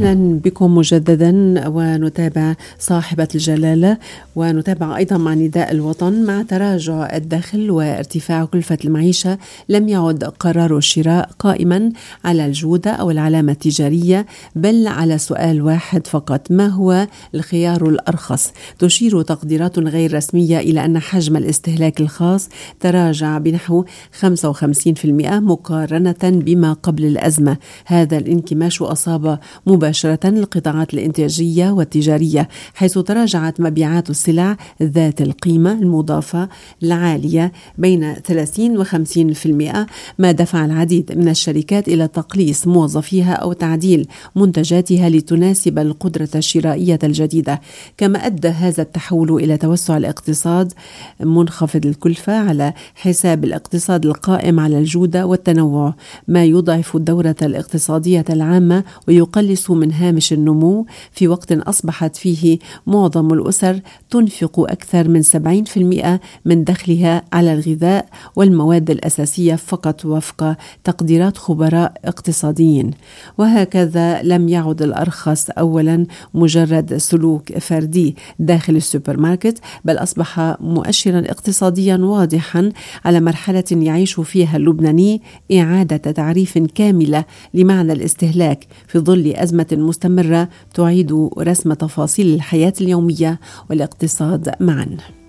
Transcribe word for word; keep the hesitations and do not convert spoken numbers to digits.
أهلا بكم مجددا، ونتابع صاحبة الجلالة ونتابع أيضا مع نداء الوطن. مع تراجع الدخل وارتفاع كلفة المعيشة لم يعد قرار الشراء قائما على الجودة أو العلامة التجارية، بل على سؤال واحد فقط: ما هو الخيار الأرخص؟ تشير تقديرات غير رسمية إلى أن حجم الاستهلاك الخاص تراجع بنحو خمسة وخمسين بالمئة مقارنة بما قبل الأزمة. هذا الانكماش أصاب مباشرة القطاعات الإنتاجية والتجارية، حيث تراجعت مبيعات السلع ذات القيمة المضافة العالية بين ثلاثين وخمسين بالمئة، ما دفع العديد من الشركات إلى تقليص موظفيها أو تعديل منتجاتها لتناسب القدرة الشرائية الجديدة. كما أدى هذا التحول إلى توسع الاقتصاد منخفض الكلفة على حساب الاقتصاد القائم على الجودة والتنوع، ما يضعف الدورة الاقتصادية العامة ويقلص من هامش النمو في وقت أصبحت فيه معظم الأسر تنفق أكثر من سبعين بالمئة من دخلها على الغذاء والمواد الأساسية فقط، وفق تقديرات خبراء اقتصاديين. وهكذا لم يعد الأرخص أولا مجرد سلوك فردي داخل السوبر ماركت، بل أصبح مؤشرا اقتصاديا واضحا على مرحلة يعيش فيها اللبناني إعادة تعريف كاملة لمعنى الاستهلاك في ظل أزمة مستمرة تعيد رسم تفاصيل الحياة اليومية والاقتصاد معا.